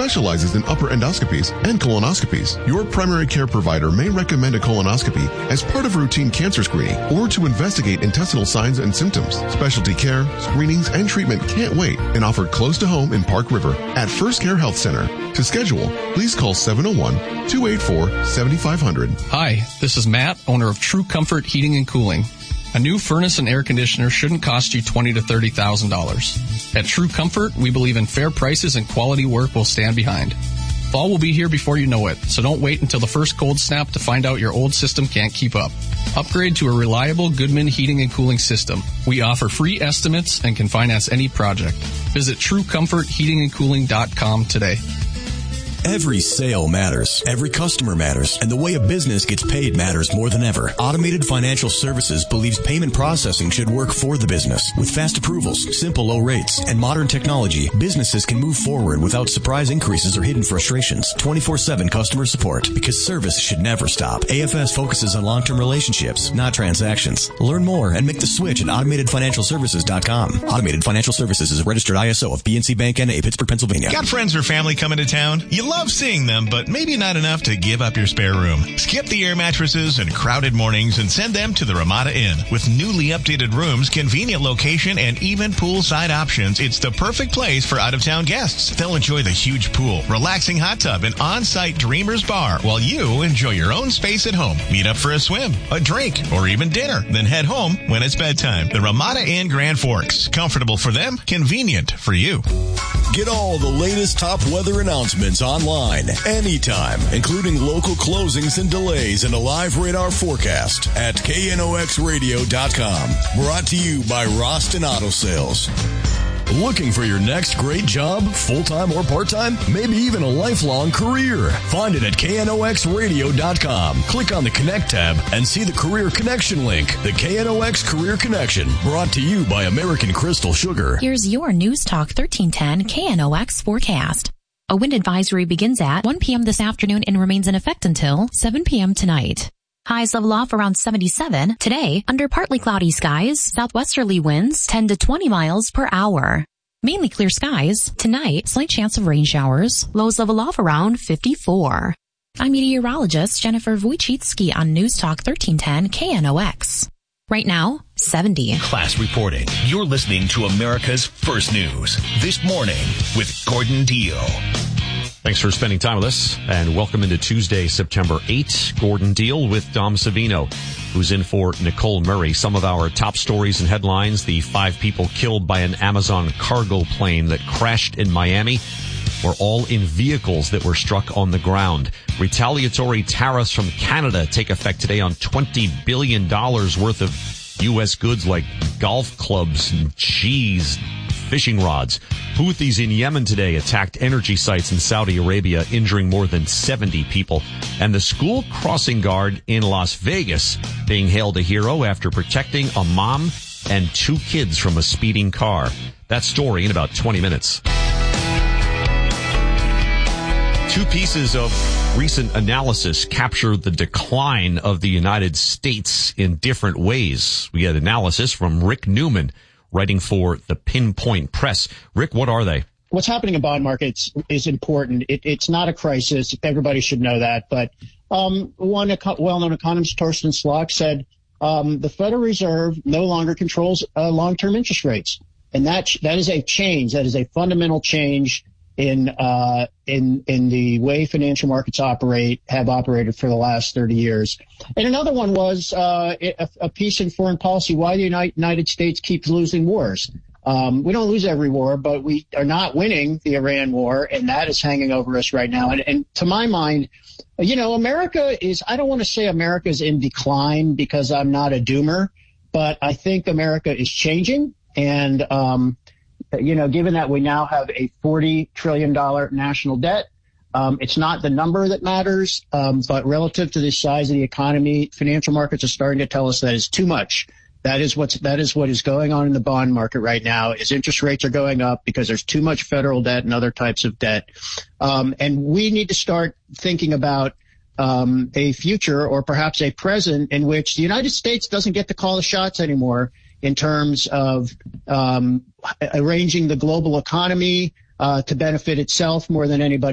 specializes in upper endoscopies and colonoscopies. Your primary care provider may recommend a colonoscopy as part of routine cancer screening or to investigate intestinal signs and symptoms. Specialty care, screenings, and treatment can't wait and offered close to home in Park River at First Care Health Center. To schedule, please call 701-284-7500. Hi, this is Matt, owner of True Comfort Heating and Cooling. A new furnace and air conditioner shouldn't cost you $20,000 to $30,000. At True Comfort, we believe in fair prices and quality work will stand behind. Fall will be here before you know it, so don't wait until the first cold snap to find out your old system can't keep up. Upgrade to a reliable Goodman heating and cooling system. We offer free estimates and can finance any project. Visit TrueComfortHeatingandCooling.com today. Every sale matters. Every customer matters. And the way a business gets paid matters more than ever. Automated Financial Services believes payment processing should work for the business. With fast approvals, simple low rates, and modern technology, businesses can move forward without surprise increases or hidden frustrations. 24/7 customer support, because service should never stop. AFS focuses on long-term relationships, not transactions. Learn more and make the switch at AutomatedFinancialServices.com. Automated Financial Services is a registered ISO of PNC Bank N.A., Pittsburgh, Pennsylvania. Got friends or family coming to town? You love seeing them, but maybe not enough to give up your spare room. Skip the air mattresses and crowded mornings and send them to the Ramada Inn. With newly updated rooms, convenient location, and even poolside options, it's the perfect place for out-of-town guests. They'll enjoy the huge pool, relaxing hot tub, and on-site Dreamers Bar while you enjoy your own space at home. Meet up for a swim, a drink, or even dinner. Then head home when it's bedtime. The Ramada Inn Grand Forks. Comfortable for them, convenient for you. Get all the latest top weather announcements online, anytime, including local closings and delays and a live radar forecast at KNOXradio.com. Brought to you by Roston Auto Sales. Looking for your next great job, full-time or part-time? Maybe even a lifelong career? Find it at KNOXradio.com. Click on the Connect tab and see the Career Connection link. The KNOX Career Connection, brought to you by American Crystal Sugar. Here's your News Talk 1310 KNOX forecast. A wind advisory begins at 1 p.m. this afternoon and remains in effect until 7 p.m. tonight. Highs level off around 77. Today, under partly cloudy skies, southwesterly winds 10 to 20 miles per hour. Mainly clear skies. Tonight, slight chance of rain showers. Lows level off around 54. I'm meteorologist Jennifer Wojcicki on News Talk 1310 KNOX. Right now, 70. Class reporting. You're listening to America's First News. This morning with Gordon Deal. Thanks for spending time with us, and welcome into Tuesday, September 8th. Gordon Deal with Dom Savino, who's in for Nicole Murray. Some of our top stories and headlines: the 5 people killed by an Amazon cargo plane that crashed in Miami were all in vehicles that were struck on the ground. Retaliatory tariffs from Canada take effect today on $20 billion worth of U.S. goods like golf clubs and cheese, fishing rods. Houthis in Yemen today attacked energy sites in Saudi Arabia, injuring more than 70 people. And the school crossing guard in Las Vegas being hailed a hero after protecting a mom and 2 kids from a speeding car. That story in about 20 minutes. 2 pieces of recent analysis capture the decline of the United States in different ways. We get analysis from Rick Newman, writing for the Pinpoint Press. Rick, what are they? What's happening in bond markets is important. It's not a crisis. Everybody should know that. But one well-known economist, Torsten Slok, said the Federal Reserve no longer controls long-term interest rates. And that is a change. That is a fundamental change in the way financial markets have operated for the last 30 years. And another one was a piece in Foreign Policy: why the United States keeps losing wars. We don't lose every war, but we are not winning the Iran war, and that is hanging over us right now. And to my mind, America is, I don't want to say America is in decline because I'm not a doomer, but I think America is changing. And, given that we now have a $40 trillion national debt, it's not the number that matters, but relative to the size of the economy, financial markets are starting to tell us that is too much. That is what is going on in the bond market right now. Is interest rates are going up because there's too much federal debt and other types of debt. And we need to start thinking about a future or perhaps a present in which the United States doesn't get to call the shots anymore in terms of arranging the global economy to benefit itself more than anybody